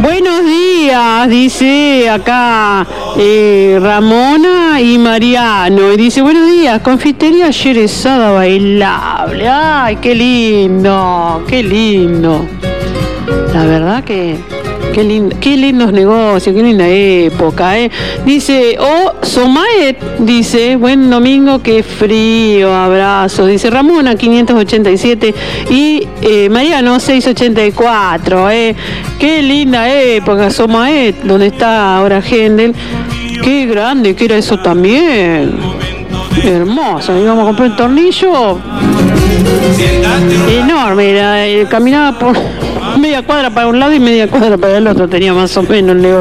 Buenos días, dice acá Ramona y Mariano. Y dice, buenos días, confitería Yerezada bailable. Ay, qué lindo, qué lindo. La verdad que qué lindos negocios, qué linda época, Dice, Somaet, dice, buen domingo, qué frío, abrazo. Dice Ramona, 587 y Mariano, 684, Qué linda época, Somaet, donde está ahora Hendel. Qué grande que era eso también. Hermoso, íbamos a comprar un tornillo enorme, caminaba por media cuadra para un lado y media cuadra para el otro, tenía más o menos el negocio.